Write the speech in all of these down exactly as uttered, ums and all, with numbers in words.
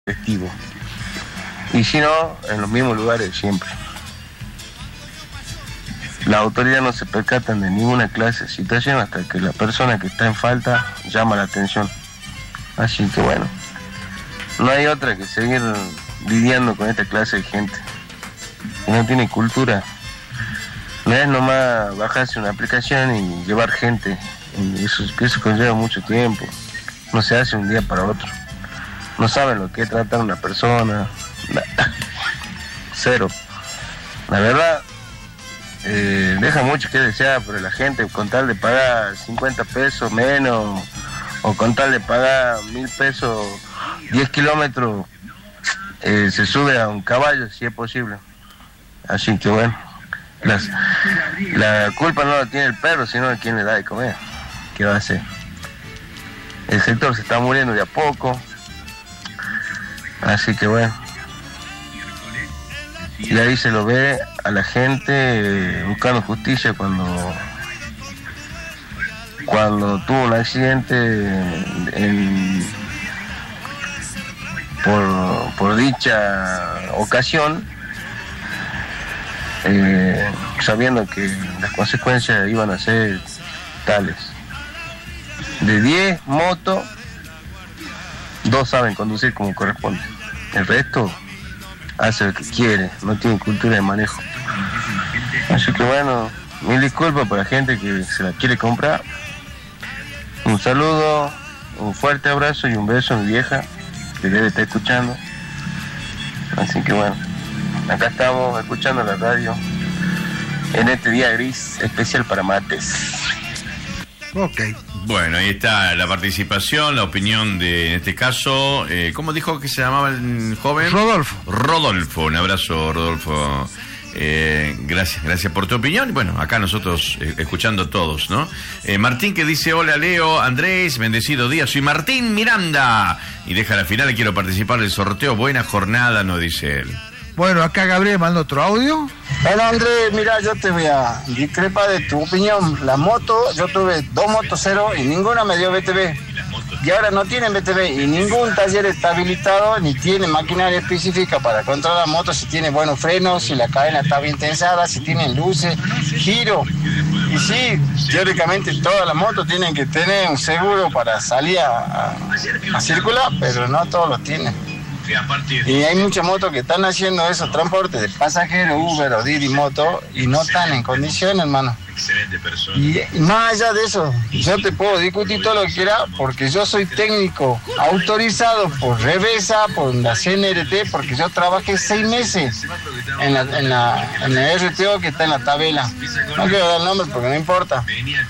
festivo. Y si no, en los mismos lugares siempre. Las autoridades no se percatan de ninguna clase de situación hasta que la persona que está en falta llama la atención. Así que bueno, no hay otra que seguir lidiando con esta clase de gente que no tiene cultura. No es nomás bajarse una aplicación y llevar gente. Y eso, eso conlleva mucho tiempo. No se hace un día para otro. No saben lo que es tratar a una persona. Cero. La verdad, eh, deja mucho que desear, pero la gente con tal de pagar cincuenta pesos menos o con tal de pagar mil pesos diez kilómetros, eh, se sube a un caballo si es posible. Así que bueno, las, la culpa no la tiene el perro, sino de quien le da de comer. ¿Qué va a hacer? El sector se está muriendo de a poco. Así que bueno, y ahí se lo ve a la gente eh, buscando justicia cuando cuando tuvo un accidente en, por, por dicha ocasión, eh, sabiendo que las consecuencias iban a ser tales. De diez motos, dos saben conducir como corresponde. El resto hace lo que quiere, no tiene cultura de manejo. Así que bueno, mil disculpas para la gente que se la quiere comprar. Un saludo, un fuerte abrazo y un beso a mi vieja, que debe estar escuchando. Así que bueno, acá estamos escuchando la radio en este día gris especial para mates. Ok. Bueno, ahí está la participación, la opinión de, en este caso, eh, ¿cómo dijo que se llamaba el joven? Rodolfo. Rodolfo, un abrazo, Rodolfo. Eh, gracias, gracias por tu opinión. Y bueno, acá nosotros eh, escuchando todos, ¿no? Eh, Martín que dice, hola Leo, Andrés, bendecido día, soy Martín Miranda. Y deja la final, quiero participar del sorteo, buena jornada, nos dice él. Bueno, acá Gabriel manda otro audio. Bueno, Andrés, mira, yo te voy a discrepar de tu opinión. La moto, yo tuve dos motos cero y ninguna me dio B T V. Y ahora no tienen B T V y ningún taller está habilitado ni tiene maquinaria específica para controlar la moto, si tiene buenos frenos, si la cadena está bien tensada, si tienen luces, giro. Y sí, teóricamente todas las motos tienen que tener un seguro para salir a, a, a circular, pero no todos los tienen. Y hay muchas motos que están haciendo esos transportes de pasajeros, Uber o Didi Moto, y no están en condiciones, hermano. Excelente persona. Y, y más allá de eso, yo te puedo discutir todo lo que quiera, porque yo soy técnico autorizado por Revesa, por la C N R T, porque yo trabajé seis meses en la, en la, en la R T O que está en la tabela. No quiero dar nombres porque no importa.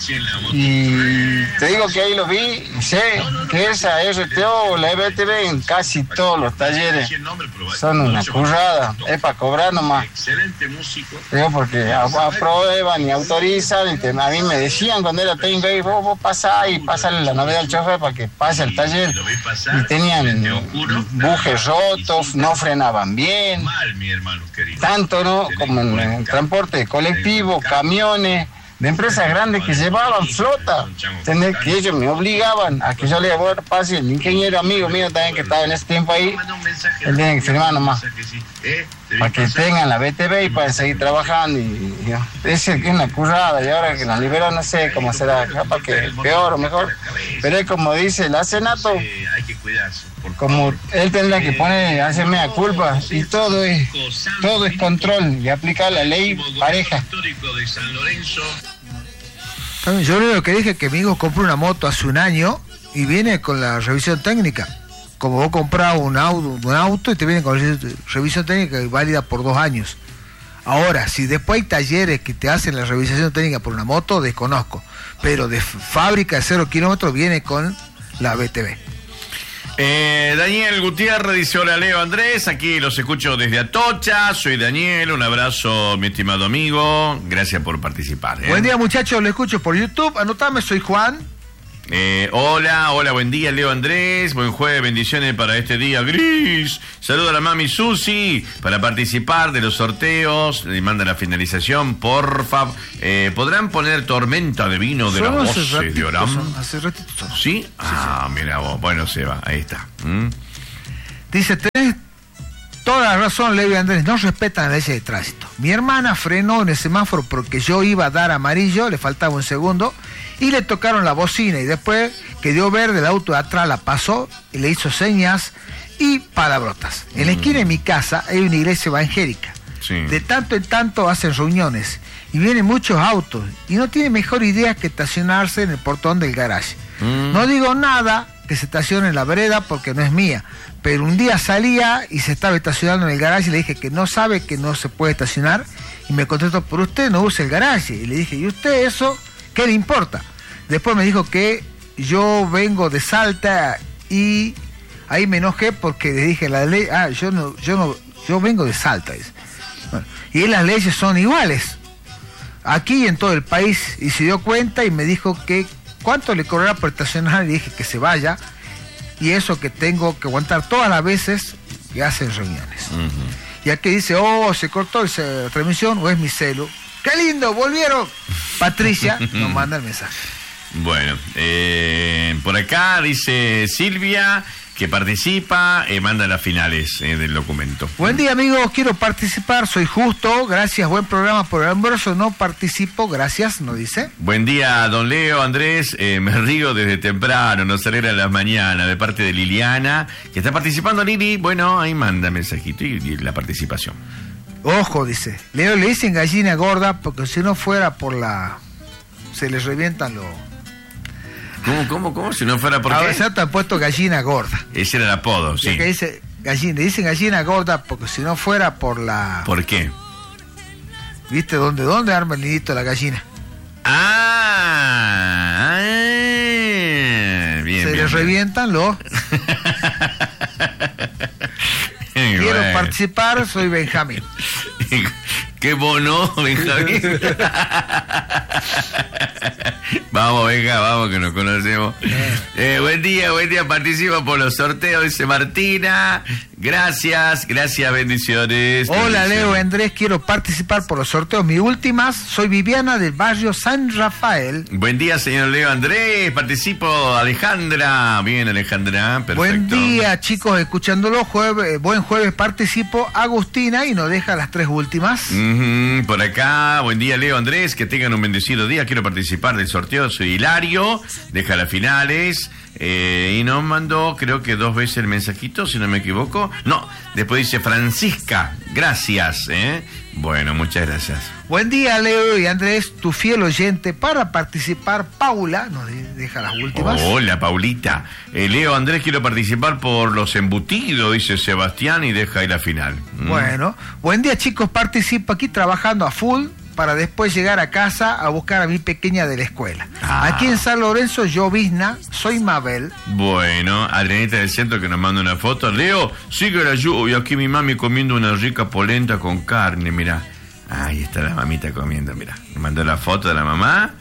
Y te digo que ahí lo vi y sé que esa R T O o la B T V en casi todos los talleres son una currada, es para cobrar nomás. Digo porque aprueban y autorizan. Y te, a mí me decían cuando era técnico, hey, vos, vos pasá y pasale la novedad al chofer para que pase al taller. Y tenían bujes rotos, no frenaban bien, tanto no como en, en transporte colectivo, camiones de empresas grandes que llevaban flota, ¿entendés? Que ellos me obligaban a que yo le diera pase. El ingeniero amigo mío también que estaba en ese tiempo ahí, él tiene que firmar nomás para que tengan la B T V y para seguir trabajando. Y, y es una currada, y ahora que nos liberan no sé cómo será, capaz que peor o mejor, pero es como dice el Senato, como él tendrá que poner, hacerme a culpa, y todo es todo es control y aplicar la ley pareja. Yo lo que dije es que mi hijo compró una moto hace un año y viene con la revisión técnica. Como vos comprás un auto, un auto y te viene con la revisión técnica válida por dos años. Ahora, si después hay talleres que te hacen la revisión técnica por una moto, desconozco. Pero de fábrica de cero kilómetros viene con la B T V. Eh, Daniel Gutiérrez dice, hola Leo, Andrés, aquí los escucho desde Atocha, soy Daniel, un abrazo mi estimado amigo, gracias por participar. ¿eh? Buen día muchachos, lo escucho por YouTube, anotame, soy Juan. Eh, hola, hola, buen día Leo Andrés, buen jueves, bendiciones para este día gris. Saludo a la mami Susi para participar de los sorteos. Le manda la finalización, porfa. Eh, ¿Podrán poner Tormenta de Vino de la Voces de Orán? Hace ratito son. ¿Sí? Ah, mira vos, bueno, se va, ahí está. ¿Mm? Dice, tenés toda la razón, Leo y Andrés, no respetan la ley de tránsito. Mi hermana frenó en el semáforo porque yo iba a dar amarillo, le faltaba un segundo, y le tocaron la bocina, y después que dio verde, el auto de atrás la pasó, y le hizo señas y palabrotas. En la esquina de mi casa hay una iglesia evangélica. Sí. De tanto en tanto hacen reuniones, y vienen muchos autos, y no tiene mejor idea que estacionarse en el portón del garaje. Mm. No digo nada que se estacione en la vereda porque no es mía, pero un día salía y se estaba estacionando en el garaje y le dije que no sabe que no se puede estacionar, y me contestó, por usted no usa el garaje, y le dije, ¿y usted eso qué le importa? Después me dijo que yo vengo de Salta, y ahí me enojé porque le dije la ley, ah, yo no, yo no, yo vengo de Salta, dice. Bueno, y las leyes son iguales aquí y en todo el país, y se dio cuenta y me dijo que cuánto le cobrará por estacionar, y dije que se vaya, y eso que tengo que aguantar todas las veces que hacen reuniones. Uh-huh. Y aquí dice, oh, se cortó la transmisión, o es mi celu. ¡Qué lindo! ¡Volvieron! Patricia nos manda el mensaje. Bueno, eh, por acá dice Silvia que participa, eh, manda las finales eh, del documento. Buen día, amigos, quiero participar, soy Justo, gracias, buen programa por el almuerzo, no participo, gracias, nos dice. Buen día, don Leo, Andrés, eh, me río desde temprano, nos alegra las mañanas, de parte de Liliana, que está participando. Lili, bueno, ahí manda mensajito y, y la participación. Ojo, dice, Leo, le dicen gallina gorda porque si no fuera por la... se les revientan los... ¿Cómo, cómo, cómo? Si no fuera por A qué. veces te han puesto gallina gorda. Ese era el apodo, sí. Que dice gallina, le dicen gallina gorda porque si no fuera por la... ¿Por qué? ¿Viste dónde, dónde arma el nidito la gallina? Ah, ah bien, Se bien, les bien. revientan los... Quiero bueno. participar, soy Benjamín. Qué bono, Benjamín. Vamos, venga, vamos, que nos conocemos. Eh, buen día, buen día, participa por los sorteos, dice Martina. Gracias, gracias, bendiciones. Hola, bendiciones. Leo Andrés, quiero participar por los sorteos. Mi últimas, soy Viviana del barrio San Rafael. Buen día, señor Leo Andrés, participo Alejandra. Bien, Alejandra, perfecto. Buen día, chicos, escuchándolo, jueves, buen jueves, participo Agustina y nos deja las tres últimas. Uh-huh, por acá, buen día, Leo Andrés, que tengan un bendecido día, quiero participar del sorteo, soy Hilario, deja las finales. Eh, y nos mandó, creo que dos veces el mensajito, si no me equivoco. No, después dice Francisca, gracias. ¿eh? Bueno, muchas gracias. Buen día, Leo y Andrés, tu fiel oyente. Para participar, Paula, nos deja las últimas. Hola, Paulita. Eh, Leo Andrés, quiero participar por los embutidos, dice Sebastián, y deja ahí la final. ¿Mm? Bueno, buen día, chicos, participo aquí trabajando a full para después llegar a casa a buscar a mi pequeña de la escuela. Ah. Aquí en San Lorenzo, Llovizna, soy Mabel. Bueno, Adrianita del Centro que nos manda una foto. Leo, sigue la lluvia, aquí mi mami comiendo una rica polenta con carne, mirá. Ahí está la mamita comiendo, mirá. Me mandó la foto de la mamá.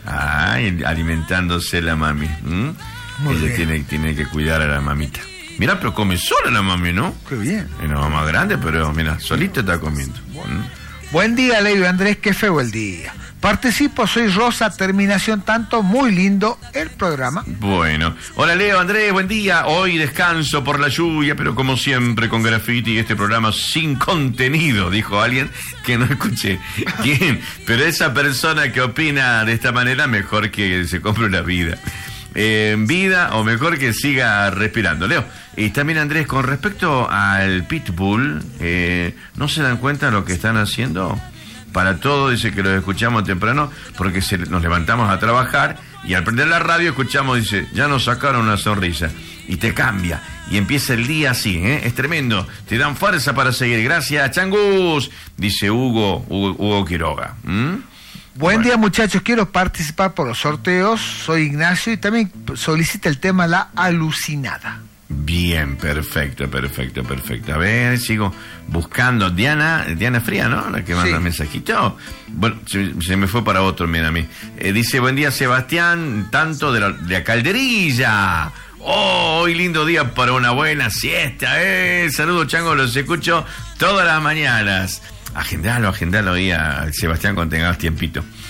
Ay, alimentándose la mami. ¿Mm? Ella tiene, tiene que cuidar a la mamita. Mirá, pero come sola la mami, ¿no? Qué bien. Es una mamá grande, pero mira, solita está comiendo. Bueno. ¿Mm? Buen día, Leo y Andrés, qué feo el día. Participo, soy Rosa, terminación tanto, muy lindo el programa. Bueno, hola Leo, Andrés, buen día. Hoy descanso por la lluvia, pero como siempre con graffiti, este programa sin contenido, dijo alguien que no escuché. ¿Quién? Pero esa persona que opina de esta manera, mejor que se compre una vida. Eh, en vida, o mejor que siga respirando. Leo, y también Andrés, con respecto al Pitbull, eh, ¿no se dan cuenta de lo que están haciendo? Para todo, dice que los escuchamos temprano, porque se, nos levantamos a trabajar y al prender la radio escuchamos, dice, ya nos sacaron una sonrisa. Y te cambia, y empieza el día así, ¿eh? Es tremendo, te dan fuerza para seguir. Gracias, Changus, dice Hugo, Hugo, Hugo Quiroga. ¿Mm? Buen bueno. día, muchachos, quiero participar por los sorteos, soy Ignacio y también solicita el tema La Alucinada. Bien, perfecto, perfecto, perfecto. A ver, sigo buscando. Diana, Diana Fría, ¿no? La que manda sí. el mensajito. Bueno, se, se me fue para otro, mira a mí. Eh, dice, buen día, Sebastián, tanto de la, de la Calderilla. Oh, hoy lindo día para una buena siesta, eh. Saludos, Chango, los escucho todas las mañanas. Agendalo, agendalo ahí a Sebastián cuando tengas tiempito.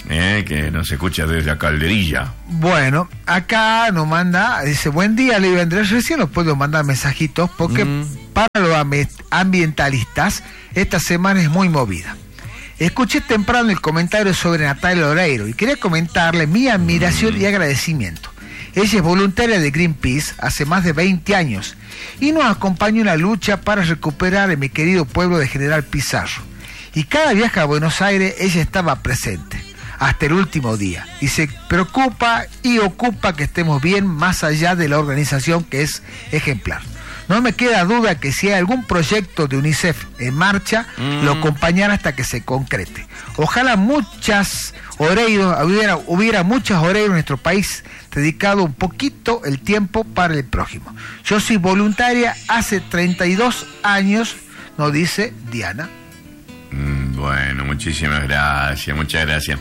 Eh, que nos escucha desde la Calderilla. Bueno, acá nos manda, dice, buen día, Leo Andrés, recién nos puedo mandar mensajitos porque mm. para los ambientalistas esta semana es muy movida. Escuché temprano el comentario sobre Natalia Oreiro y quería comentarle mi admiración mm. y agradecimiento. Ella es voluntaria de Greenpeace hace más de veinte años y nos acompañó en la lucha para recuperar a mi querido pueblo de General Pizarro. Y cada viaje a Buenos Aires ella estaba presente hasta el último día y se preocupa y ocupa que estemos bien más allá de la organización, que es ejemplar. No me queda duda que si hay algún proyecto de UNICEF en marcha, mm. lo acompañará hasta que se concrete. Ojalá muchas Oreiros, hubiera, hubiera muchas Oreiros en nuestro país dedicado un poquito el tiempo para el prójimo. Yo soy voluntaria hace treinta y dos años, nos dice Diana. Mm, bueno, muchísimas gracias, muchas gracias.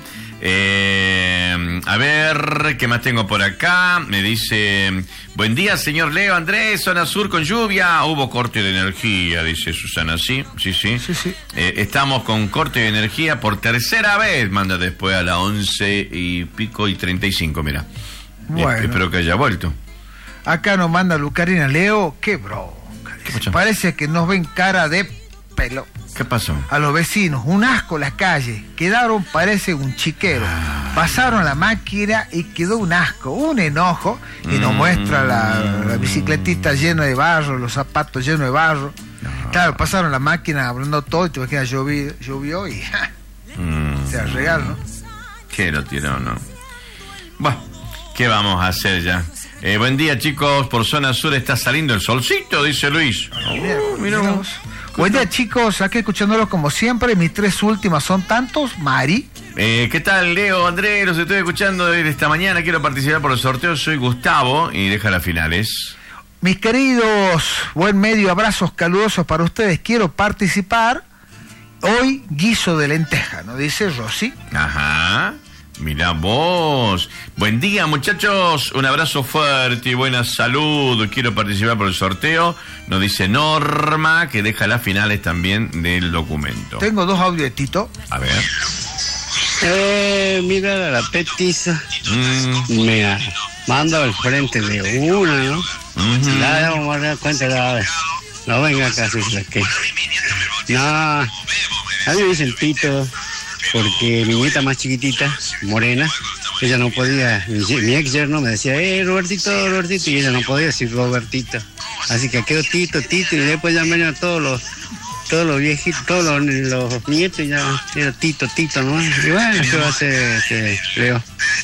Eh, a ver, ¿qué más tengo por acá? Me dice, buen día, señor Leo Andrés, zona sur con lluvia. Hubo corte de energía, dice Susana. Sí, sí, sí. sí, sí. Eh, estamos con corte de energía por tercera vez. Manda después a las once y pico y treinta y cinco, mira. Bueno. Eh, espero que haya vuelto. Acá nos manda Lucarina Leo, qué bronca. ¿Qué Parece que nos ven cara de pelo. ¿Qué pasó? A los vecinos, un asco las calles, quedaron, parece un chiquero. Ah. Pasaron la máquina y quedó un asco, un enojo, y mm. nos muestra la, la bicicletista llena de barro, los zapatos llenos de barro. No. Claro, pasaron la máquina abriendo todo y te imaginas, llovió, llovió y mm. se arregla, ¿no? ¿Qué lo tiró, no? Bueno, ¿qué vamos a hacer ya? Eh, buen día, chicos, por zona sur está saliendo el solcito, dice Luis. Oh, mira vos. Buen día, chicos, aquí escuchándolos como siempre. Mis tres últimas son tantos. Mari. Eh, ¿Qué tal, Leo, Andrés? Los estoy escuchando desde esta mañana. Quiero participar por el sorteo. Soy Gustavo y deja las finales. Mis queridos, buen medio, abrazos calurosos para ustedes. Quiero participar. Hoy guiso de lenteja, ¿no? Dice Rosy. Ajá. Mirá vos. Buen día, muchachos. Un abrazo fuerte y buena salud. Quiero participar por el sorteo. Nos dice Norma, que deja las finales también del documento. Tengo dos audios, Tito. A ver. Eh, mira la petiza. Mm. Me ha mandado al frente de una, ¿no? Uh-huh. La vamos a dar cuenta cada vez. No venga acá, si es que. No. A mí me dicen Tito. Porque mi nieta más chiquitita, morena, ella no podía, mi, mi ex yerno me decía, eh, Robertito, Robertito, y ella no podía decir Robertito. Así que quedó Tito, Tito, y después ya me a todos los, todos los viejitos, todos los, los nietos, y ya era Tito, Tito, ¿no? Y bueno, eso va a ser, este, Leo.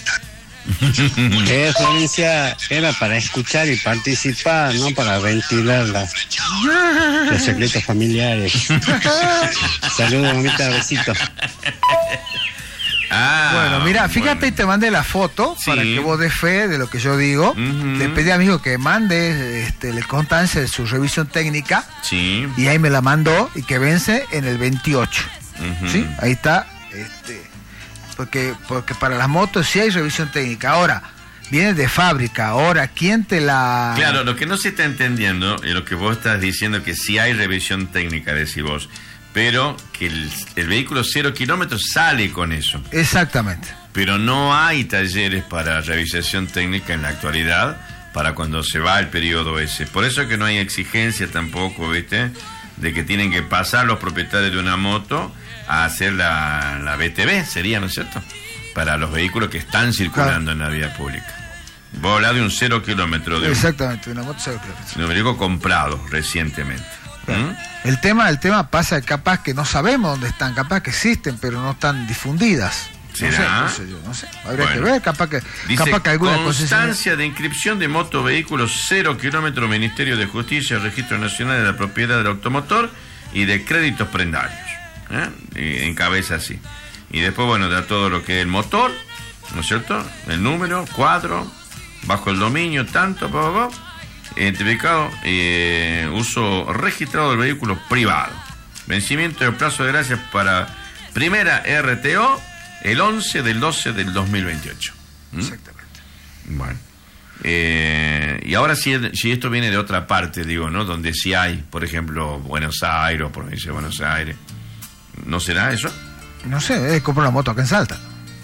Que Florencia era para escuchar y participar, no para ventilar la, los secretos familiares. Saludos, mamita, besitos. Ah, bueno, mira, fíjate, bueno. Y te mandé la foto, sí, para que vos des fe de lo que yo digo. Uh-huh. Le pedí a mi hijo que mande este, la constancia de su revisión técnica. Sí. Y ahí me la mandó y que vence en el veintiocho. Uh-huh. ¿Sí? Ahí está. Este, porque, porque para las motos sí hay revisión técnica. Ahora, viene de fábrica. Ahora, ¿quién te la...? Claro, lo que no se está entendiendo, y lo que vos estás diciendo, que sí hay revisión técnica, decís vos, pero que el, el vehículo cero kilómetros sale con eso. Exactamente. Pero no hay talleres para revisación técnica en la actualidad para cuando se va el periodo ese. Por eso es que no hay exigencia tampoco, ¿viste?, de que tienen que pasar los propietarios de una moto a hacer la, la B T V, sería, ¿no es cierto?, para los vehículos que están circulando, claro, en la vía pública. Vos hablás de un cero kilómetro. De Exactamente, un, una moto cero kilómetros. De un vehículo comprado recientemente. Claro. ¿Mm? El tema, el tema pasa capaz que no sabemos dónde están, capaz que existen, pero no están difundidas. ¿Será? No sé, no sé, yo, no sé. Habría bueno, que ver, capaz que, dice, capaz que alguna constancia de inscripción de moto vehículos cero kilómetros, Ministerio de Justicia, Registro Nacional de la Propiedad del Automotor y de Créditos Prendarios. ¿Eh? Y encabeza así. Y después, bueno, da todo lo que es el motor, ¿no es cierto? El número, cuadro, bajo el dominio, tanto, pa, pa, pa, identificado, eh, uso registrado del vehículo privado. Vencimiento del plazo de gracia para primera R T O el once del doce del dos mil veintiocho. ¿Mm? Exactamente. Bueno. Eh, y ahora si, si esto viene de otra parte, digo, ¿no? Donde sí hay, por ejemplo, Buenos Aires, provincia de Buenos Aires, ¿no será eso? No sé, es comprar una moto acá en Salta.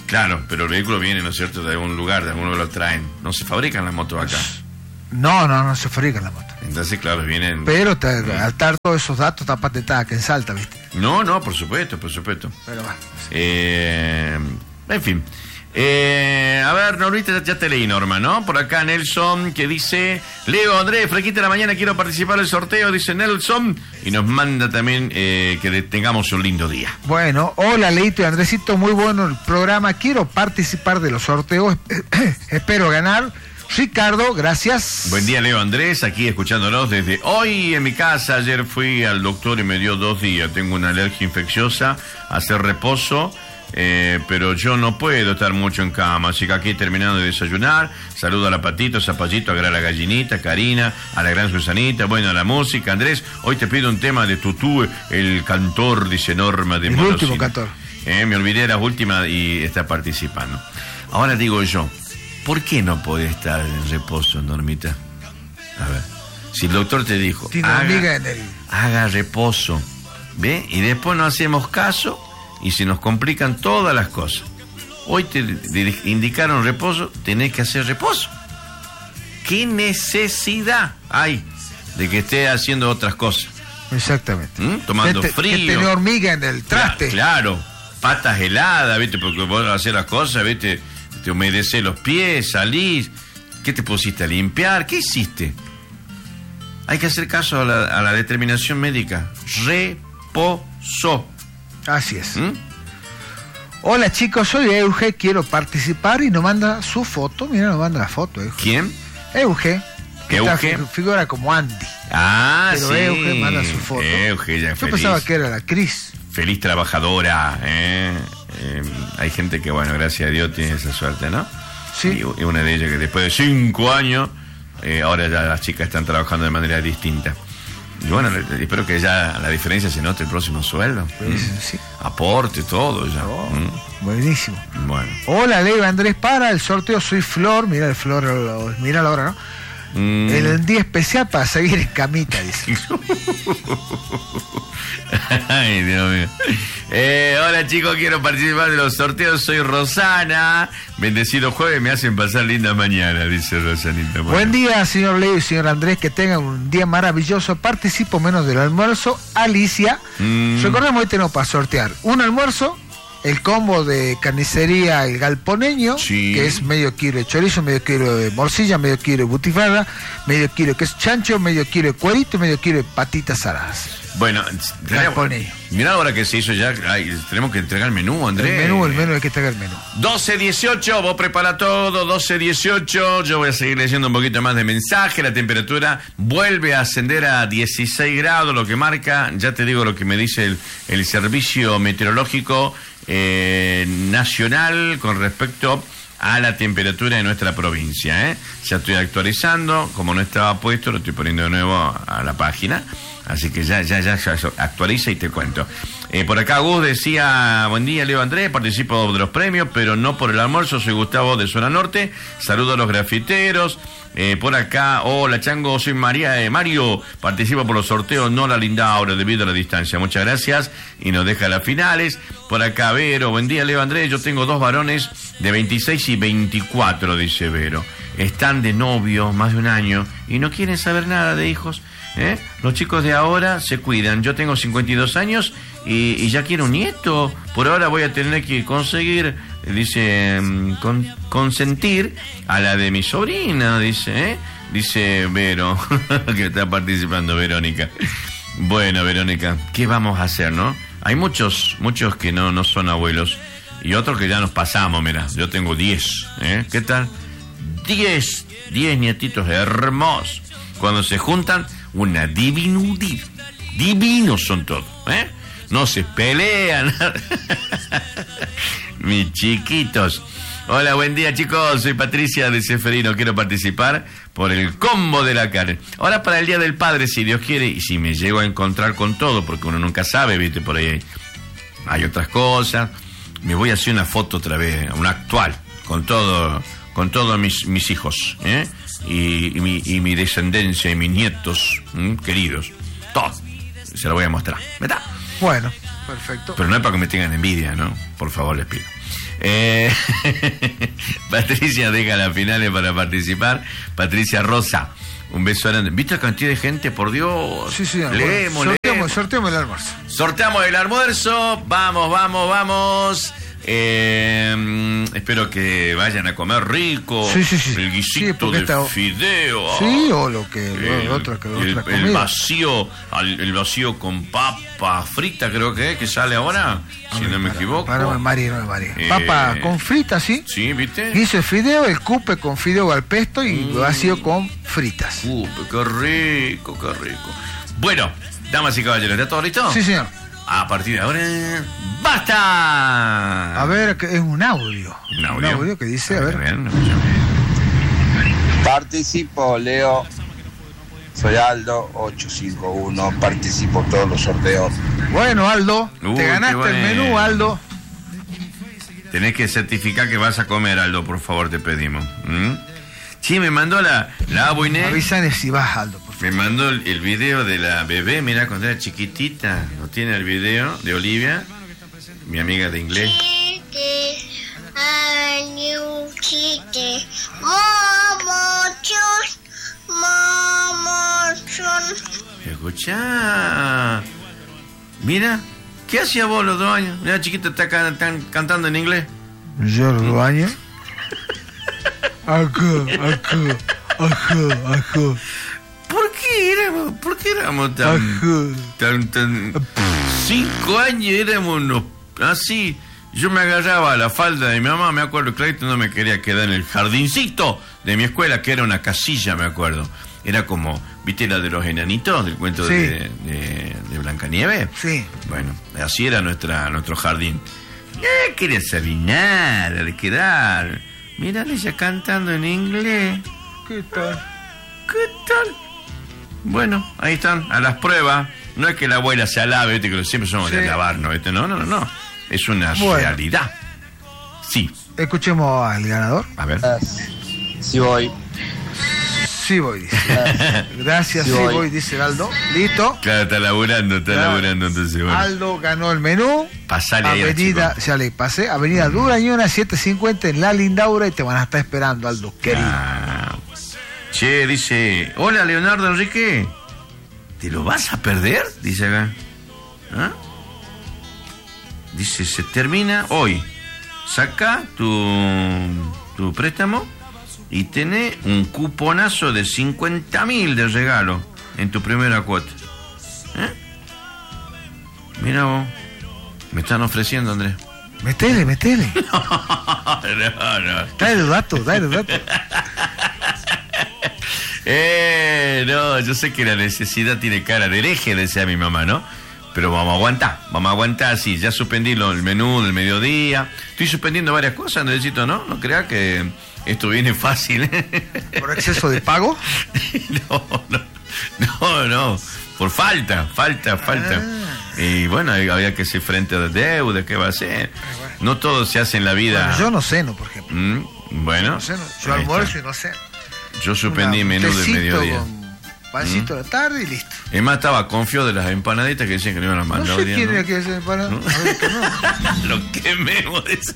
Claro, pero el vehículo viene, ¿no es cierto?, de algún lugar, de algún lugar lo traen. No se fabrican las motos acá. No, no, no se fabrican las motos. Entonces, claro, vienen... Pero te, al estar todos esos datos, está patentada que en Salta, ¿viste? No, no, por supuesto, por supuesto. Pero bueno. Sí. Eh, en fin. Eh, a ver, Normita, ya, ya te leí, Norma, ¿no? Por acá Nelson, que dice: Leo, Andrés, Fresquita de la mañana, quiero participar del sorteo, dice Nelson. Y nos manda también eh, que tengamos un lindo día. Bueno, hola, Leito y Andresito, muy bueno el programa. Quiero participar de los sorteos. Espero ganar. Ricardo, gracias. Buen día, Leo, Andrés, aquí escuchándonos desde hoy en mi casa. Ayer fui al doctor y me dio dos días. Tengo una alergia infecciosa, hacer reposo, eh, pero yo no puedo estar mucho en cama. Así que aquí terminando de desayunar, saludo a la Patito, a Zapallito, a la Gallinita, a Karina, a la gran Susanita, bueno, a la música. Andrés, hoy te pido un tema de Tutú, el cantor, dice Norma de El Molosino. último cantor. Eh, me olvidé de la última y está participando. Ahora digo yo, ¿por qué no podés estar en reposo, Normita? A ver, si el doctor te dijo, Tiene haga, amiga en el... haga reposo, ¿ve? Y después no hacemos caso y se nos complican todas las cosas. Hoy te, te indicaron reposo, tenés que hacer reposo. ¿Qué necesidad hay de que esté haciendo otras cosas? Exactamente. ¿Mm? Tomando que te, frío. Que tiene hormiga en el traste. Claro, claro, patas heladas, ¿viste? Porque vos vas a hacer las cosas, ¿viste? Te humedecés los pies, salís. ¿Qué te pusiste a limpiar? ¿Qué hiciste? Hay que hacer caso a la, a la determinación médica. Reposo. Así es. ¿Mm? Hola chicos, soy Euge, quiero participar y nos manda su foto. Mira, nos manda la foto, Euge. ¿Quién? Euge. Que Euge. esta figura como Andy. Ah, Pero sí. Euge manda su foto. Euge, ya Yo feliz. pensaba que era la Cris. Feliz trabajadora, ¿eh? Eh, hay gente que, bueno, gracias a Dios tiene esa suerte, ¿no? Sí. Y, y una de ellas que después de cinco años, eh, ahora ya las chicas están trabajando de manera distinta. Y bueno, le- espero que ya la diferencia se note el próximo sueldo. Pues, Mm. sí. Aporte, todo ya. Oh, Mm. buenísimo. Bueno. Hola, Leo Andrés, para el sorteo soy Flor. Mira el Flor, lo- mira la hora, ¿no? Mm. El día especial para seguir en camita, dice. Ay, Dios mío. Eh, hola chicos, quiero participar de los sorteos. Soy Rosana. Bendecido jueves, me hacen pasar linda mañana, dice Rosanita. Bueno. Buen día, señor Leo y señor Andrés, que tengan un día maravilloso. Participo menos del almuerzo. Alicia. Mm. Recordemos, hoy tenemos para sortear un almuerzo, el combo de carnicería El Galponeño, Sí. que es medio kilo de chorizo, medio kilo de morcilla, medio kilo de butifarra, medio kilo de queso chancho, medio kilo de cuerito, medio kilo de patitas saladas. Bueno, Galponeño. mirá ahora que se hizo ya, ay, tenemos que entregar el menú, Andrés. El menú, el menú, hay que traer el menú. doce dieciocho, vos prepara todo, doce dieciocho, yo voy a seguir leyendo un poquito más de mensaje, la temperatura vuelve a ascender a dieciséis grados, lo que marca, ya te digo lo que me dice el, el servicio meteorológico eh, nacional con respecto a la temperatura de nuestra provincia, ¿eh? Ya estoy actualizando, como no estaba puesto, lo estoy poniendo de nuevo a, a la página. Así que ya, ya, ya, ya actualiza y te cuento. Eh, por acá Gus decía: buen día, Leo Andrés, participo de los premios, pero no por el almuerzo. Soy Gustavo de Zona Norte. Saludo a los grafiteros. Eh, por acá, hola Chango, soy María eh, Mario, participo por los sorteos, no la linda hora debido a la distancia. Muchas gracias y nos deja las finales. Por acá Vero, buen día Leo Andrés, yo tengo dos varones de veintiséis y veinticuatro, dice Vero. Están de novio más de un año y no quieren saber nada de hijos. ¿Eh? Los chicos de ahora se cuidan. Yo tengo cincuenta y dos años y, y ya quiero un nieto. Por ahora voy a tener que conseguir, dice, con, consentir a la de mi sobrina, dice, ¿eh? Dice Vero, que está participando Verónica. Bueno, Verónica, ¿qué vamos a hacer, no? Hay muchos, muchos que no, no son abuelos y otros que ya nos pasamos, mira, yo tengo diez, ¿eh? ¿Qué tal? Diez, diez nietitos hermosos. Cuando se juntan, una divinidad. Divinos son todos, ¿eh? No se pelean. Mis chiquitos. Hola, buen día, chicos. Soy Patricia de Ceferino. Quiero participar por el combo de la carne. Ahora para el Día del Padre, si Dios quiere, y si me llego a encontrar con todo, porque uno nunca sabe, viste, por ahí hay, hay otras cosas. Me voy a hacer una foto otra vez, una actual, con todo, con todos mis, mis hijos, ¿eh? Y, y, mi, y mi descendencia y mis nietos, ¿m? queridos, todo. Se lo voy a mostrar, ¿verdad? Bueno, perfecto. Pero no es para que me tengan envidia, ¿no? Por favor, les pido. Eh, Patricia deja las finales para participar. Patricia Rosa, un beso grande. ¿Viste la cantidad de gente? Por Dios. Sí, sí. Leemos, Bueno, sorteamos, leemos. sorteamos el almuerzo. Sorteamos el almuerzo. Vamos, vamos, vamos. Eh, espero que vayan a comer rico. Sí, sí, sí. El Sí, guisito porque de está- fideo. Sí, o lo que El, lo otro que el- otra el comida. vacío, al- el vacío con papa frita, creo que es, que sale ahora, si no me equivoco. Para no me mareé, no me mareé. Eh, Papa con fritas, ¿sí? Sí, ¿viste? Guiso de fideo, el cupe con fideo al pesto y Mm. vacío con fritas. Uh, qué rico, qué rico. Bueno, damas y caballeros, ¿está todo listo? Sí, señor. A partir de ahora, ¡basta! A ver, que es un audio. Un audio. que dice, a ver. Participo, Leo. Soy Aldo, ochocientos cincuenta y uno. Participo en todos los sorteos. Bueno, Aldo, Uy, te ganaste qué el bueno. menú, Aldo. Tenés que certificar que vas a comer, Aldo, por favor, te pedimos. ¿Mm? Sí, me mandó la, la Abuiné. Avísame si vas, Aldo, por favor. Me mandó el, el video de la bebé, mira cuando era chiquitita. ¿No tiene el video de Olivia? Mi amiga de inglés. Escuchá. Mira, ¿qué hacía vos los dos años? Mira, chiquita, está can- tan cantando en inglés. Yo lo baño. Acá, acá, acá, acá, ¿Por qué éramos, por qué éramos tan, acá. tan, tan... Cinco años éramos unos... Así, yo me agarraba a la falda de mi mamá, me acuerdo, clarito, no me quería quedar en el jardincito de mi escuela, que era una casilla, me acuerdo. Era como, ¿viste la de los enanitos, del cuento Sí. de, de, de Blancanieves? Sí. Bueno, así era nuestra nuestro jardín. No quería saber nada, le quedar. Mírale ella cantando en inglés. ¿Qué tal? ¿Qué tal? Bueno, ahí están, a las pruebas. No es que la abuela se alabe, ¿viste? Que siempre somos de Sí. alabarnos, ¿viste? No, no, no, no. Es una Bueno. realidad. Sí, Escuchemos al ganador. a ver. Sí voy. Sí voy, dice. Gracias, Sí sí voy. voy, dice el Aldo. Listo. Claro, está laburando, está Claro. laburando, entonces, bueno. Aldo ganó el menú. Pasale ahí al Avenida, chico. ya le pasé, Avenida Durañona setecientos cincuenta en La Lindaura y te van a estar esperando, Aldo, querido. Ah. Che, dice, hola Leonardo Enrique, ¿te lo vas a perder? Dice acá. ¿Ah? Dice, se termina hoy. Saca tu, tu préstamo y tenés un cuponazo de cincuenta mil de regalo en tu primera cuota. ¿Eh? Mira vos, me están ofreciendo, Andrés. Metele, metele. no, no. Dale los datos, dale los datos. Eh, no, yo sé que la necesidad tiene cara de hereje, decía mi mamá, ¿no? Pero vamos a aguantar, vamos a aguantar, sí, ya suspendí lo, el menú del mediodía. Estoy suspendiendo varias cosas, Andresito, ¿no? No crea que esto viene fácil, ¿eh? ¿Por exceso de pago? no, no, no, no, por falta, falta, falta. Ah. Y bueno, había que ser frente a deuda, ¿qué va a hacer? No todo se hace en la vida. Bueno, yo no ceno, por ejemplo. Mm, bueno, No ceno. Yo ahí almuerzo está. y no ceno. Yo suspendí Una- un menú del tecito mediodía. con pancito de la tarde y listo. Es más, estaba confío de las empanaditas que decían que no iban a No mandar sé hoy día, quién ¿no? era que se para. ¿No? A ver, que no. Lo quememos, dice.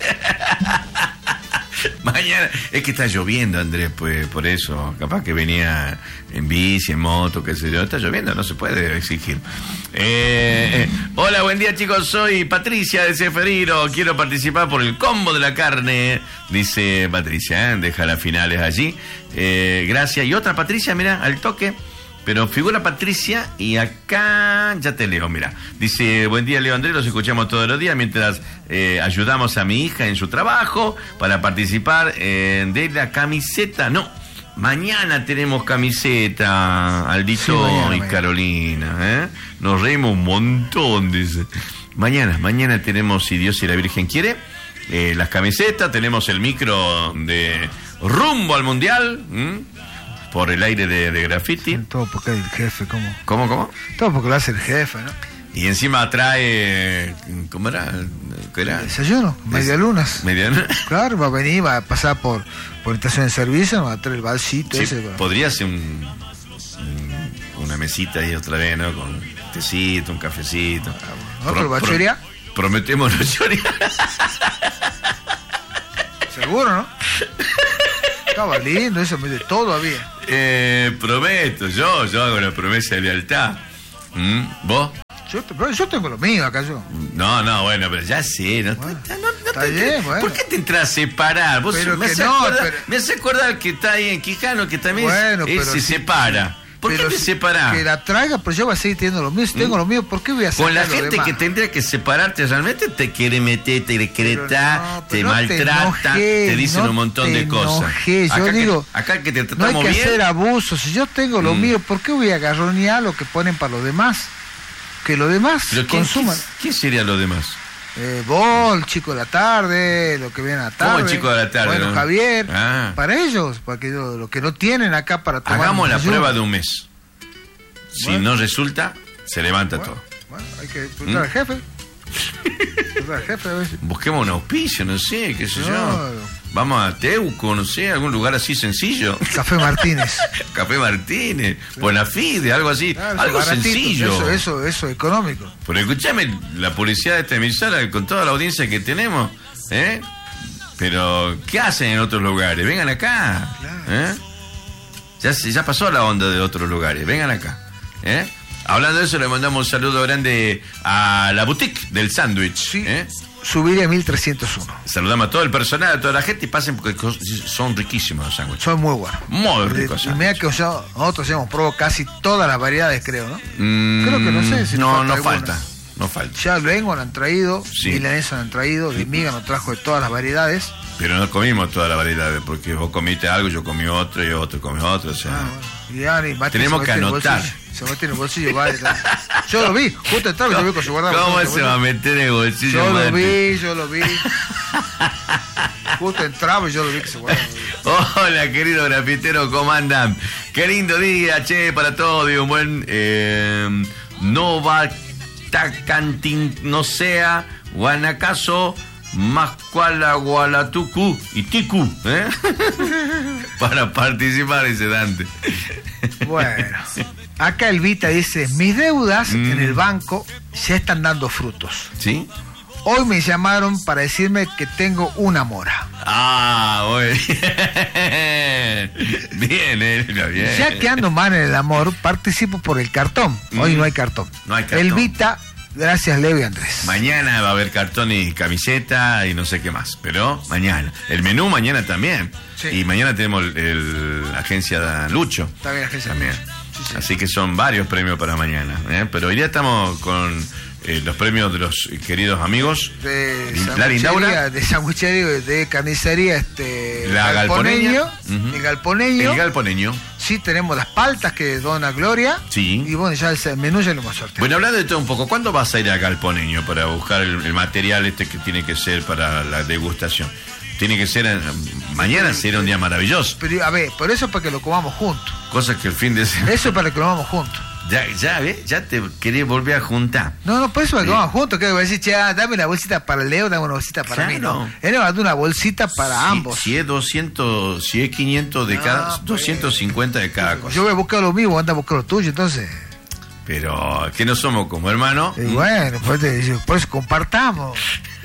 Mañana, es que está lloviendo, Andrés, pues por eso. Capaz que venía en bici, en moto, qué sé yo. Está lloviendo, no se puede exigir. Eh, eh, hola, buen día, chicos. Soy Patricia de Ceferiro. Quiero participar por el combo de la carne, dice Patricia. ¿eh? Deja las finales allí. Eh, gracias. Y otra Patricia, mira, al toque. Pero figura Patricia y acá ya te leo, mira. Dice, buen día Leo Andrés, los escuchamos todos los días mientras eh, ayudamos a mi hija en su trabajo para participar eh, de la camiseta. No, mañana tenemos camiseta, Aldito Sí, mañana, y mañana. Carolina. ¿eh? Nos reímos un montón, dice. Mañana, mañana tenemos, si Dios y la Virgen quiere, eh, las camisetas, tenemos el micro de rumbo al Mundial. ¿m? Por el aire de, de graffiti. Todo porque el jefe, ¿cómo? ¿Cómo, cómo? Todo porque lo hace el jefe, ¿no? Y encima trae... ¿Cómo era? ¿Qué era? Desayuno, medialunas. Mediana. Claro, va a venir, va a pasar por, por estación de servicio, va a traer el balsito Sí, ese. va- podría ser un, un- una mesita ahí otra vez, ¿no? Con tecito, un cafecito. ¿No? Pero va a chorear. Prometemos no chorear. Seguro, ¿no? Estaba lindo, eso de todo había. Eh, prometo, yo, yo hago la promesa de lealtad. ¿Mm? ¿Vos? Yo, pero yo tengo lo mío acá yo. No, no, bueno, pero ya sé. No, Bueno, no, no, no está te- bien, bueno. ¿Por qué te entras a separar? Vos Pero me, que hace no, acordar, pero- me hace acordar que está ahí en Quijano, que también Bueno, él pero se sí, separa. ¿Por Pero qué te si- separás? Que la traiga, pero yo voy a seguir teniendo lo mío. Si tengo lo mío, ¿por qué voy a sacar Con la lo gente demás? que tendría que separarte realmente te quiere meter, te decreta, Pero no, te pero no te maltrata, enojes, te dicen no un montón te de cosas. enojes, yo acá, digo, que, acá que te No hay tratamos que bien. hacer abusos. Si yo tengo lo Mm. mío, ¿por qué voy a agarronear lo que ponen para los demás? Que los demás Pero ¿quién, consuman. quién- quién sería lo demás? Eh, vos, el chico de la tarde, lo que viene a la tarde. ¿Cómo el chico de la tarde, Bueno, no? Javier, Ah. para ellos, para que lo lo que no tienen acá para tomar. Hagamos la ayuda. prueba de un mes. Si Bueno. no resulta, se levanta Bueno, todo. bueno, hay que preguntar ¿Mm? al jefe. Preguntar al jefe a ver si- Busquemos un auspicio, no sé, qué sé yo. Claro. Vamos a Teuco, no sé, algún lugar así sencillo. Café Martínez. Café Martínez, Bonafide, algo así, Claro, algo eso baratito, sencillo. Eso, eso, eso económico. Pero escúchame, la publicidad de esta emisora, con toda la audiencia que tenemos, ¿eh? Pero, ¿qué hacen en otros lugares? Vengan acá, ¿eh? Ya, se- ya pasó la onda de otros lugares, vengan acá, ¿eh? Hablando de eso, le mandamos un saludo grande a la boutique del sándwich, Sí. ¿eh? Subiría mil trescientos uno. Saludamos a todo el personal, a toda la gente y pasen porque cos- son riquísimos los sándwiches. Son muy buenos. Muy ricos. Y mira que o sea, nosotros hemos probado casi todas las variedades, creo, ¿no? Mm, Creo que no sé si no, falta no alguna. falta, no falta. Ya luego han traído, Sí. milanesa han traído, de miga nos trajo de todas las variedades. Pero no comimos toda la variedad, porque vos comiste algo, yo comí otro y otro comió otro, o sea... Ah, bueno. Y ya, y Mati Tenemos se que mete en el anotar. bolsillo. Se mete en el bolsillo, vale. tal. Yo lo vi, justo entraba y lo vi con su guardado. ¿Cómo se va a meter en el bolsillo? Yo lo Mati? vi, yo lo vi. Justo entraba y yo lo vi que se guardaba. Hola, querido grafitero, ¿cómo andan? Qué lindo día, che, para todos. Digo, un buen eh, Nova Tacantin, no sea, Guanacaso, Mascuala, Gualatucu y Ticu, ¿eh? Para participar, dice Dante. Bueno, acá el Vita dice, mis deudas Mm. en el banco ya están dando frutos. ¿Sí? Hoy me llamaron para decirme que tengo una mora. Ah, muy bien. Bien, eh, bien. Ya que ando mal en el amor, participo por el cartón. Hoy Mm. no hay cartón. No hay cartón. El Vita, gracias Leo y Andrés. Mañana va a haber cartón y camiseta y no sé qué más, pero mañana. El menú mañana también. Sí. Y mañana tenemos el, el- la agencia Lucho. Está bien, agencia También. Sí, sí. Así que son varios premios para mañana. ¿eh? Pero hoy día estamos con eh, los premios de los queridos amigos. De La Lindaura. sanguichería, de sanguichería, de carnicería, este La Galponeña. Ujú. el galponeño. El galponeño. Sí, tenemos las paltas que dona Gloria. Sí. Y bueno, ya el menú ya lo hemos sorteado. Bueno, hablando de todo un poco, ¿cuándo vas a ir a Galponeño para buscar el, el material este que tiene que ser para la degustación? Tiene que ser, en- mañana será un día maravilloso. Pero, a ver, por eso es para que lo comamos juntos. Cosas que el fin de semana... Eso es para que lo comamos juntos. Ya, ya, ¿ves? Ya te querés volver a juntar. No, no, por eso para que Sí. lo comamos juntos. Que voy a decir, che, ah, dame una bolsita para el Leo, dame una bolsita para mí. Claro. No, él nos va a dar una bolsita para Si- ambos. Si es doscientos, si es quinientos de No, cada, pues. doscientos cincuenta de cada cosa. Yo voy a buscar lo mío, vos andás a buscar lo tuyo, entonces. Pero que no somos como hermanos. Y bueno, por eso, por eso compartamos.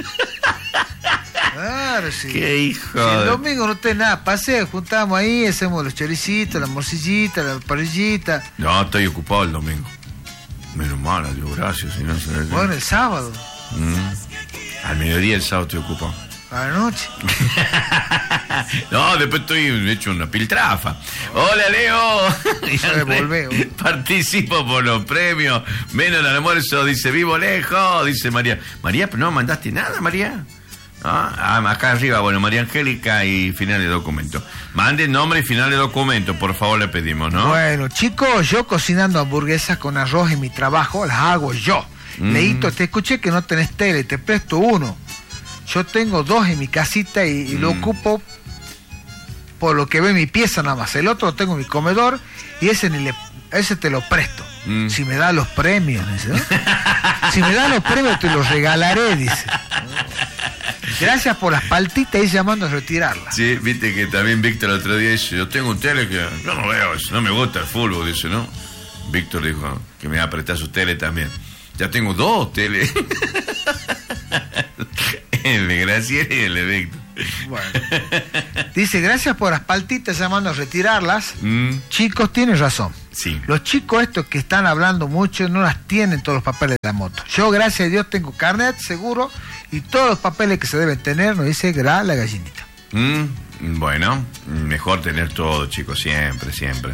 Claro, sí. Qué hijo. Si el de- domingo no tenés nada, paseo, juntamos ahí, hacemos los choricitos, la morcillita, la parrillita. No, estoy ocupado el domingo. Menos mal, adiós, gracias. Si no, se- Bueno, el sábado, Mm. Al mediodía el sábado estoy ocupado. a la noche. No, después estoy hecho una piltrafa. Hola, Leo. Y Se Andrés, volveo. participo por los premios. Menos el almuerzo, dice vivo lejos, dice María. María, pero no mandaste nada, María. Ah, ah, acá arriba, bueno, María Angélica y final de documento. Manden nombre y final de documento, por favor, le pedimos, ¿no? Bueno, chicos, yo cocinando hamburguesas con arroz en mi trabajo, las hago yo. Mm. Leito, te escuché que no tenés tele, te presto uno. Yo tengo dos en mi casita y, y lo Mm. ocupo por lo que ve mi pieza nada más. El otro lo tengo en mi comedor y ese ni le, ese te lo presto. Mm. Si me da los premios, dice, ¿no? Si me da los premios te los regalaré, dice. Gracias por las paltitas y llamando a retirarlas. Sí, viste que también Víctor el otro día dice, yo tengo un tele que yo no veo eso, no me gusta el fútbol, dice, ¿no? Víctor dijo que me va a prestar su tele también. Ya tengo dos teles. El de Graciela y el de Víctor. Bueno. Dice, gracias por las paltitas llamando a retirarlas. Mm. Chicos, tienes razón. Sí. Los chicos estos que están hablando mucho no las tienen todos los papeles de la moto. Yo, gracias a Dios, tengo carnet, seguro, y todos los papeles que se deben tener, nos dice Gra la gallinita. Mm, bueno, mejor tener todo, chicos, siempre, siempre.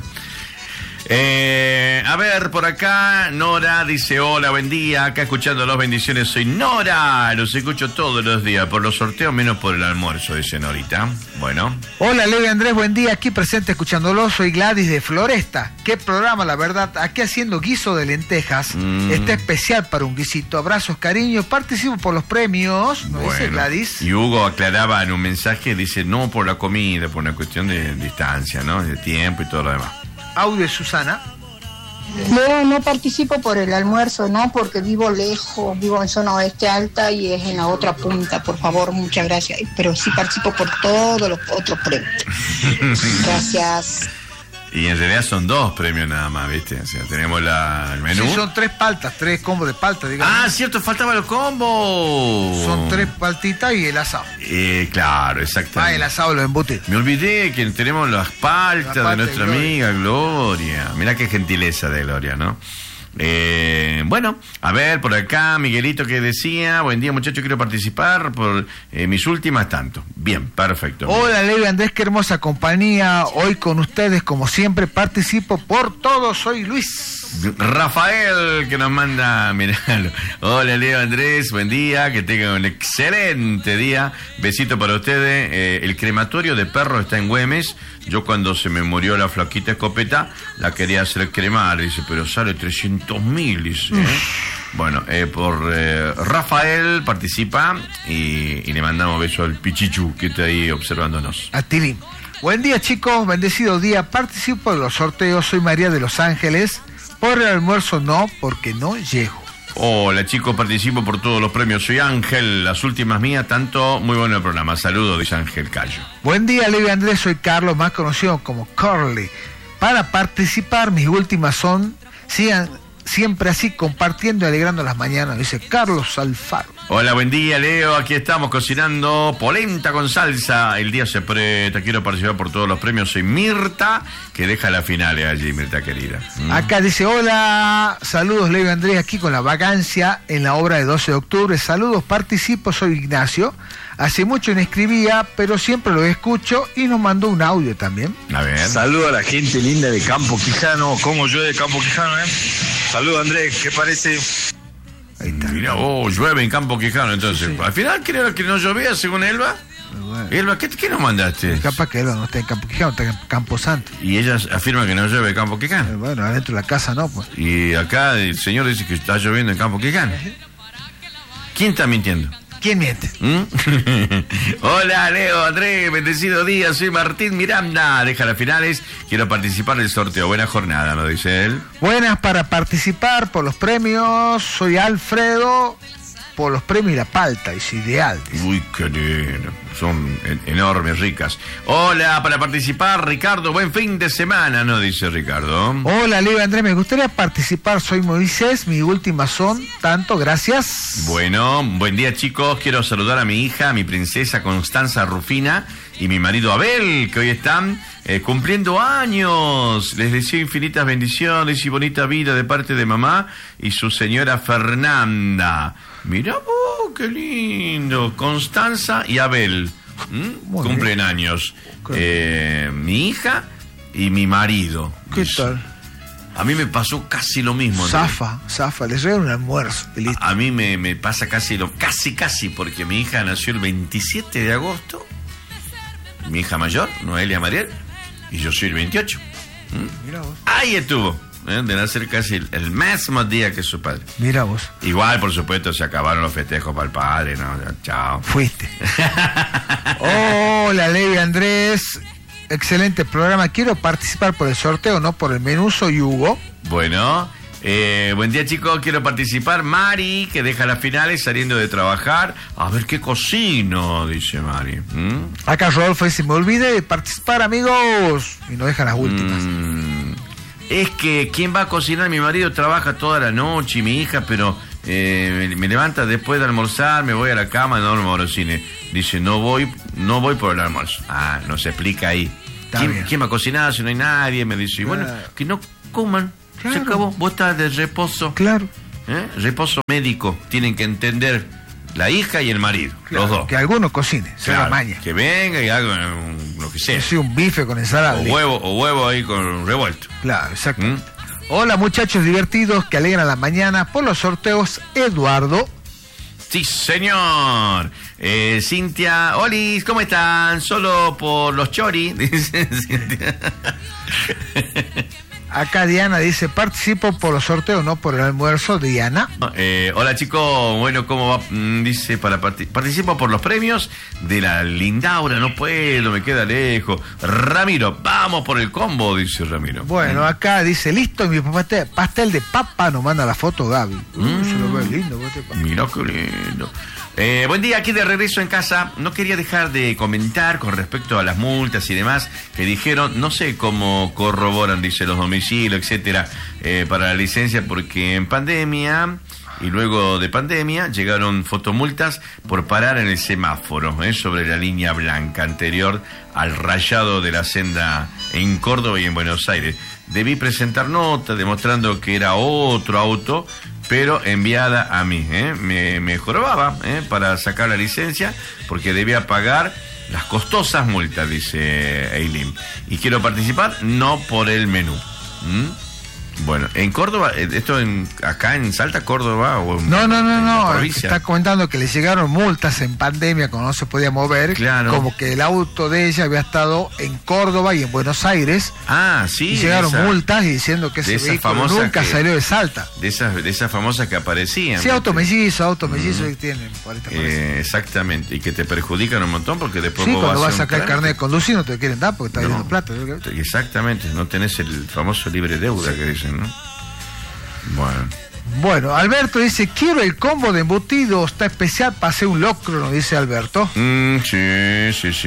Eh, a ver, por acá Nora dice, hola, buen día, acá escuchando las bendiciones, soy Nora, los escucho todos los días, por los sorteos menos por el almuerzo, dice Norita. Bueno. Hola, Leo y Andrés, buen día, aquí presente escuchándolo, soy Gladys de Floresta. Qué programa, la verdad, aquí haciendo guiso de lentejas, mm. está especial para un guisito, abrazos, cariños, participo por los premios, ¿no? Bueno. Dice Gladys. Y Hugo aclaraba en un mensaje, dice, no por la comida, por una cuestión de distancia, ¿no? De tiempo y todo lo demás. Audio de Susana. Leo, no participo por el almuerzo, no, porque vivo lejos, vivo en zona oeste alta y es en la otra punta, por favor, muchas gracias. Pero sí participo por todos los otros premios. Gracias. Y en realidad son dos premios nada más, ¿viste? O sea, tenemos la, el menú. Sí, son tres paltas, tres combos de palta, digamos. Ah, cierto, faltaba el combo. Son tres paltitas y el asado. Eh, claro, exactamente. Ah, el asado, los embutidos. Me olvidé que tenemos las paltas la de nuestra de amiga Gloria. Mirá qué gentileza de Gloria, ¿no? Eh, bueno, a ver, por acá Miguelito que decía, buen día muchachos, quiero participar por eh, mis últimas tanto. Bien, perfecto. Hola Leo Andrés, qué hermosa compañía, hoy con ustedes como siempre, participo por todo, soy Luis. Rafael que nos manda, miralo. Hola Leo Andrés, buen día, que tengan un excelente día, besito para ustedes. Eh, el crematorio de perro está en Güemes. Yo cuando se me murió la flaquita Escopeta la quería hacer cremar, dice, pero sale trescientos mil, dice. ¿eh? Bueno, eh, por eh, Rafael participa y, y le mandamos beso al Pichichu que está ahí observándonos. A Tilín. Buen día chicos, bendecido día, participo de los sorteos, soy María de Los Ángeles, por el almuerzo no, porque no llego. Hola chicos, participo por todos los premios, soy Ángel, las últimas mías, tanto, muy bueno el programa, saludos, dice Ángel Cayo. Buen día Leo y Andrés, soy Carlos, más conocido como Curly. Para participar, mis últimas son, sigan siempre así, compartiendo y alegrando las mañanas, dice Carlos Alfaro. Hola, buen día Leo, aquí estamos cocinando polenta con salsa, el día se presta, quiero participar por todos los premios, soy Mirta, que deja las finales allí, Mirta querida. ¿Mm? Acá dice, hola, saludos Leo y Andrés, aquí con la vacancia en la obra de doce de octubre, saludos, participo, soy Ignacio, hace mucho no escribía, pero siempre lo escucho y nos mandó un audio también. A ver. Saludos a la gente linda de Campo Quijano, como yo de Campo Quijano, ¿eh? Saludos Andrés, ¿qué parece? Ahí está. Mira, oh, llueve en Campo Quijano, entonces. Sí, sí. Al final creo que no llovía, según Elba. Bueno. Elba, ¿qué, ¿qué nos mandaste? Capaz que Elba no está en Campo Quijano, está en Campo Santo. Y ella afirma que no llueve en Campo Quijano. Eh, bueno, adentro de la casa no, pues. Y acá el señor dice que está lloviendo en Campo Quijano. ¿Quién está mintiendo? ¿Quién miente? ¿Mm? Hola, Leo, Andrés, bendecido día, soy Martín Miranda. Deja las finales, quiero participar del sorteo. Buena jornada, ¿no dice él? Buenas para participar por los premios. Soy Alfredo, por los premios y la palta, es ideal. Dice. Uy, qué lindo. Son en, enormes, ricas. Hola, para participar, Ricardo, buen fin de semana, ¿no? Dice Ricardo. Hola, Leo Andrés, me gustaría participar, soy Moisés, mi última son, tanto, gracias. Bueno, buen día chicos, quiero saludar a mi hija, mi princesa Constanza Rufina y mi marido Abel, que hoy están eh, cumpliendo años. Les deseo infinitas bendiciones y bonita vida de parte de mamá y su señora Fernanda. Mirá vos, qué lindo. Constanza y Abel ¿Mm? cumplen bien. años. Eh, mi hija y mi marido. ¿Qué Dice. tal? A mí me pasó casi lo mismo. Zafa, ¿no? Zafa, les regalo un almuerzo. A, a mí me, me pasa casi lo... Casi, casi, porque mi hija nació el veintisiete de agosto. Mi hija mayor, Noelia Mariel. Y yo soy el veintiocho. ¿Mm? Mirá vos. Ahí estuvo. ¿Eh? De nacer casi el, el mismo día que su padre. Mira vos. Igual, por supuesto, se acabaron los festejos para el padre, ¿no? Chao. Fuiste. Hola, Levi Andrés. Excelente programa. Quiero participar por el sorteo, no por el menú. Soy Hugo. Bueno, eh, buen día, chicos. Quiero participar. Mari, que deja las finales saliendo de trabajar. A ver qué cocino, dice Mari. ¿Mm? Acá Rodolfo dice: me olvide de participar, amigos. Y no deja las últimas. Mm. Es que quien va a cocinar, mi marido trabaja toda la noche y mi hija, pero eh, me, me levanta después de almorzar, me voy a la cama, no, no, cine. Dice, no voy no voy por el almuerzo. Ah, no se explica ahí. ¿Quién, ¿Quién va a cocinar si no hay nadie? Me dice, claro. Bueno, que no coman. Claro. Se acabó. Vos estás de reposo. Claro. ¿Eh? Reposo médico. Tienen que entender la hija y el marido, claro, los dos. Que alguno cocine, se claro, la maña. Que venga y haga un, lo que sea. Sí, un bife con ensalada. O huevo, o huevo ahí con revuelto. Claro, exacto. ¿Mm? Hola muchachos divertidos que alegran la mañana por los sorteos, Eduardo. Sí, señor. Eh, Cintia, Olis, ¿cómo están? Solo por los chori, dice Cintia. Acá Diana dice, participo por los sorteos, no por el almuerzo. Diana. Eh, hola chicos, bueno, ¿cómo va? Dice, para part- participo por los premios de la Lindaura, no puedo, me queda lejos. Ramiro, vamos por el combo, dice Ramiro. Bueno, acá dice, listo, mi pastel, pastel de papa, nos manda la foto Gaby. Mm. Uh, se lo ve lindo. Mirá qué lindo. Eh, buen día, aquí de regreso en casa. No quería dejar de comentar con respecto a las multas y demás que dijeron, no sé cómo corroboran, dice, los domicilios, etcétera, eh, para la licencia, porque en pandemia y luego de pandemia llegaron fotomultas por parar en el semáforo, eh, sobre la línea blanca anterior al rayado de la senda en Córdoba y en Buenos Aires. Debí presentar nota demostrando que era otro auto, pero enviada a mí, ¿eh? Me, me jorobaba, ¿eh? Para sacar la licencia, porque debía pagar las costosas multas, dice Eileen. Y quiero participar, no por el menú. ¿Mm? Bueno, en Córdoba, esto en acá en Salta, Córdoba o en, no, no, no, en no, está comentando que le llegaron multas en pandemia cuando no se podía mover, claro. Como que el auto de ella había estado en Córdoba y en Buenos Aires. Ah, sí. Y llegaron esa, multas y diciendo que ese vehículo nunca que, salió de Salta. De esas, de esas famosas que aparecían. Sí, auto mellizo, auto mellizo mm. que tienen. Eh, exactamente, y que te perjudican un montón porque después sí, vos cuando vas vas a sacar el carnet de conducir no te quieren dar porque estás no, viendo plata. Exactamente, no tenés el famoso libre deuda sí. que dicen, ¿no? Bueno. Bueno, Alberto dice, quiero el combo de embutidos, está especial, pasé un locro, nos dice Alberto. Mm, sí, sí, sí.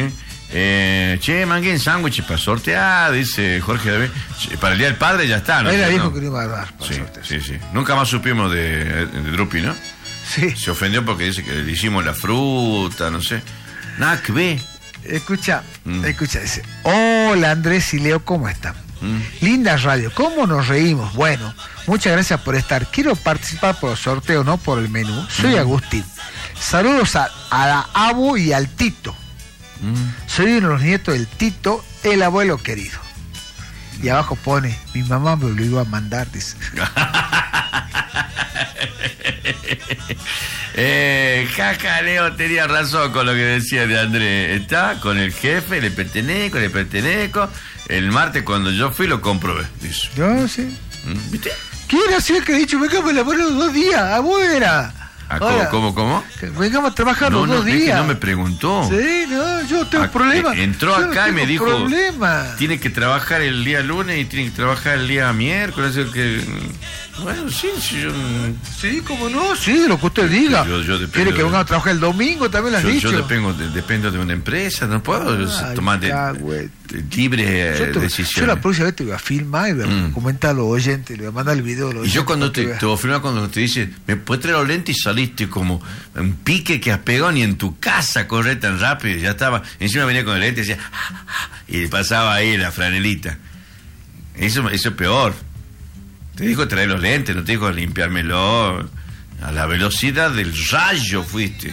Eh, che, manguen sándwiches para sortear, dice Jorge David. Para el Día del Padre ya está, ¿no? Él dijo ¿no? que no iba a dar. Sí, sí, sí. Nunca más supimos de, de Drupi, ¿no? Sí. Se ofendió porque dice que le hicimos la fruta, no sé. Nada que ve. Escucha, mm. escucha, dice, hola Andrés y Leo, ¿cómo están? Mm. Linda radio, ¿cómo nos reímos? Bueno, muchas gracias por estar. Quiero participar por el sorteo, no por el menú. Soy mm. Agustín. Saludos a, a la Abu y al Tito. Mm. Soy uno de los nietos del Tito, el abuelo querido. Y abajo pone, mi mamá me lo iba a mandar, dice. eh, jaja, Leo tenía razón con lo que decía de Andrés. Está con el jefe, le pertenezco, le pertenezco. El martes cuando yo fui lo comprobé, dice. Yo sí. ¿Viste? ¿Quién era así el que ha dicho, vengamos a laburar los dos días, abuela? Ah, ¿Cómo, cómo, cómo? Vengamos a trabajar no, los no, dos es días. Que no me preguntó. Sí, no, yo tengo Ac- problemas. Entró yo acá y me dijo, problema. Tiene que trabajar el día lunes y tiene que trabajar el día miércoles. Que... Bueno, sí, sí, yo... sí, cómo no, sí, lo que usted diga. Yo, yo Quiere que vengamos a trabajar el domingo, también lo has yo, dicho. Yo dependo de, dependo de una empresa, no puedo Ay, tomar de, de, libre yo te, decisión. Yo la próxima vez te voy a filmar y voy a mm. comentar a los oyentes, le voy a mandar el video a los Y yo cuando te, te, te voy a filmar cuando te dice, me puedes traer los lentes y saliste como un pique que has pegado ni en tu casa correr tan rápido, ya estaba, encima venía con el lente y decía, ah, ah, y pasaba ahí la franelita. Eso, eso es peor. Te dijo traer los lentes, no te dijo limpiármelo. A la velocidad del rayo fuiste.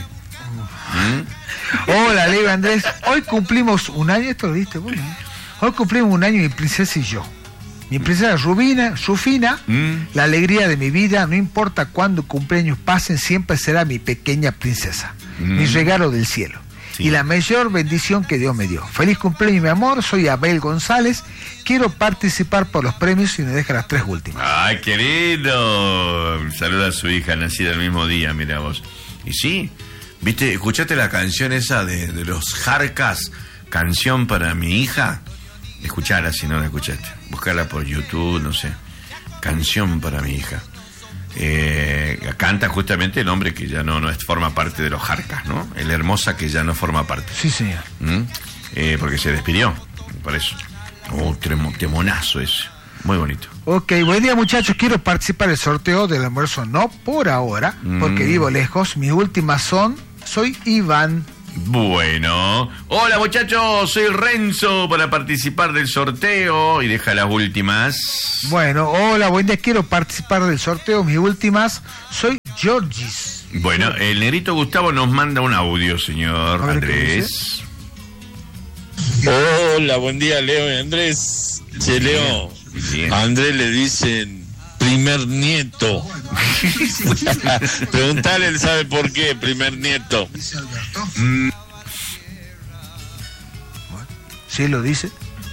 ¿Mm? Hola, Leo Andrés. Hoy cumplimos un año, esto lo viste, bueno. Hoy cumplimos un año mi princesa y yo. Mi princesa Rubina, Rufina, ¿Mm? La alegría de mi vida, no importa cuándo cumpleaños pasen, siempre será mi pequeña princesa. ¿Mm? Mi regalo del cielo. Sí. Y la mayor bendición que Dios me dio. Feliz cumpleaños, mi amor. Soy Abel González. Quiero participar por los premios y me deja las tres últimas. ¡Ay, qué lindo! Saluda a su hija, nacida el mismo día, mira vos. Y sí, viste, ¿escuchaste la canción esa de, de los Jarcas? Canción para mi hija. Escuchala si no la escuchaste. Buscarla por YouTube, no sé. Canción para mi hija. Eh, canta justamente el hombre que ya no, no es, forma parte de los Jarcas, ¿no? El Hermosa que ya no forma parte. Sí, señor. ¿Mm? Eh, porque se despidió, por eso. Oh, tremo, temonazo ese. Muy bonito. Ok, buen día muchachos. Quiero participar del sorteo del almuerzo, no por ahora, mm. porque vivo lejos. Mis últimas son, soy Iván. Bueno, hola muchachos, soy Renzo para participar del sorteo y deja las últimas. Bueno, hola, buen día, quiero participar del sorteo, mis últimas, soy Georgis. Bueno, el negrito Gustavo nos manda un audio, señor Andrés. Hola, buen día, Leo y Andrés. Che, Leo, a Andrés le dicen primer nieto. Preguntale, él sabe por qué, primer nieto. Mm. ¿Sí lo dice?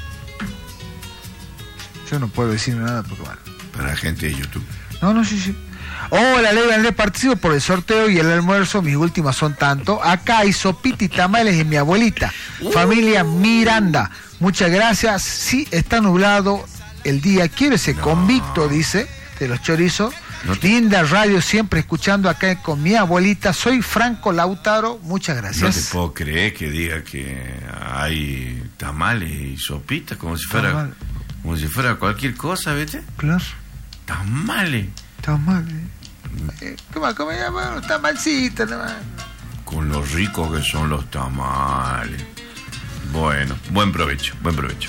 Yo no puedo decir nada porque bueno. Para la gente de YouTube. No, no, sí, sí. Hola, Leo y Andrés, participo por el sorteo y el almuerzo, mis últimas son tanto. Acá hay sopita y tamales de mi abuelita, uh. familia Miranda. Muchas gracias. Sí, está nublado el día. Quiero ese no. convicto, dice, de los chorizos. No te... Linda radio, siempre escuchando acá con mi abuelita. Soy Franco Lautaro, muchas gracias. No te puedo creer que diga que hay tamales y sopitas, como si fuera Tamal. como si fuera cualquier cosa, ¿viste? Claro. Tamales. Tamales. Eh, ¿Cómo, cómo se llama? Tamalcitos, nomás. Con lo ricos que son los tamales. Bueno, buen provecho, buen provecho.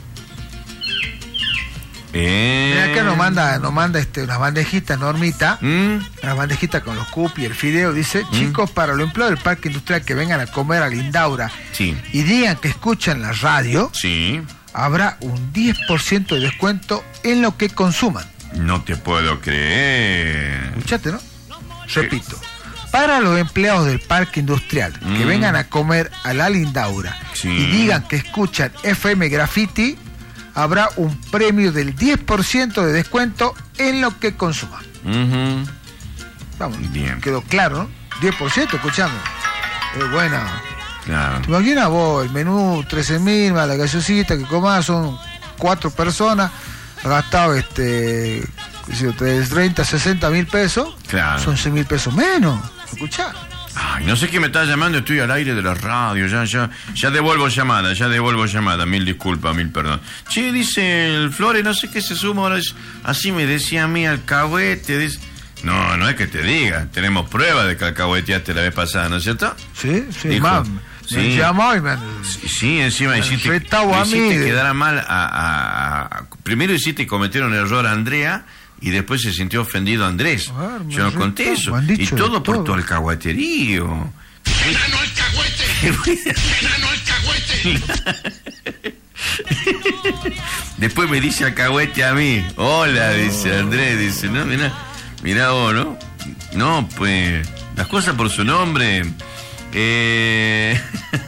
Eh... Mira, acá nos manda, nos manda este, unas bandejitas, Normita, ¿Mm? unas bandejitas con los cup y el fideo. Dice, ¿Mm? chicos, para los empleados del parque industrial que vengan a comer a Lindaura sí. y digan que escuchan la radio, sí. habrá un diez por ciento de descuento en lo que consuman. No te puedo creer. Escuchate, ¿no? Repito. Para los empleados del parque industrial mm. que vengan a comer a la Lindaura sí. y digan que escuchan F M Graffiti, habrá un premio del diez por ciento de descuento en lo que consuman. Uh-huh. Vamos, bien. Quedó claro, ¿no? diez por ciento, escuchamos. Es buena. Claro. ¿Te imaginas vos? El menú trece mil más la gaseosita que comas, son cuatro personas, ha gastado este treinta, sesenta mil pesos. Claro. Son seis mil pesos menos. ¿Escuchás? Ay, no sé quién me está llamando, estoy al aire de la radio, ya, ya, ya devuelvo llamada, ya devuelvo llamada, mil disculpas, mil perdón. Che, dice el Flores, no sé qué se suma ahora, así me decía a mí, alcahuete, dice... No, no es que te diga, tenemos pruebas de que alcahueteaste la vez pasada, ¿no es cierto? Sí, sí, Dijo, mam, sí, me llamó y me... Sí, sí encima me hiciste, me hiciste quedar a mal, a, a, a, primero hiciste cometer un error a Andrea... Y después se sintió ofendido Andrés. Ver, yo no conté eso. Y todo por tu alcahueterío. ¡Enano alcahuete! ¡Enano alcahuete! Después me dice alcahuete a mí. Hola, dice Andrés. Dice, no, mirá, mirá vos, ¿no? No, pues, las cosas por su nombre. Eh...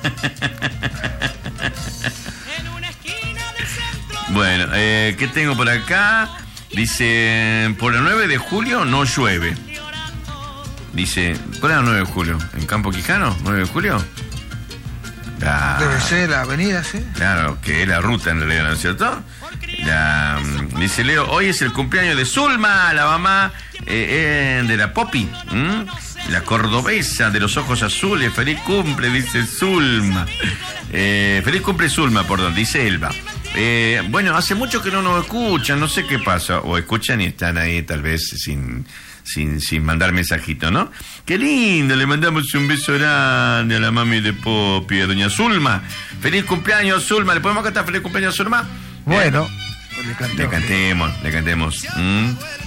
Bueno, eh, ¿qué tengo por acá? Dice, por el nueve de julio no llueve. Dice, ¿cuál es el nueve de julio? ¿En Campo Quijano? ¿nueve de julio? La... Debe ser la avenida, sí. Claro, que es la ruta en realidad, ¿no es cierto? La... Dice Leo, hoy es el cumpleaños de Zulma, la mamá eh, eh, de la Popi, ¿m? La cordobesa de los ojos azules. Feliz cumple, dice Zulma. Eh, feliz cumple Zulma, perdón, dice Elba. Eh, bueno, hace mucho que no nos escuchan, no sé qué pasa, o escuchan y están ahí tal vez sin, sin, sin mandar mensajito, ¿no? Qué lindo, le mandamos un beso grande a la mami de Popi, a doña Zulma. Feliz cumpleaños, Zulma. ¿Le podemos cantar feliz cumpleaños, Zulma? Bueno, eh, le cantemos. Le cantemos, le cantemos. ¿Mm?